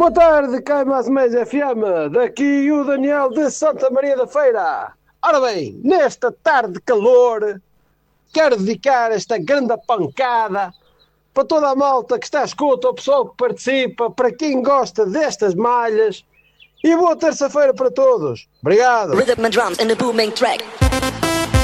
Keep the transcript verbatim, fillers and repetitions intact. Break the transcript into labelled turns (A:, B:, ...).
A: Boa tarde, cá mais mais F M, daqui o Daniel de Santa Maria da Feira. Ora bem, nesta tarde de calor, quero dedicar esta grande pancada para toda a malta que está à escuta, o pessoal que participa, para quem gosta destas malhas, e boa terça-feira para todos. Obrigado.
B: Rhythm and drums in the booming track.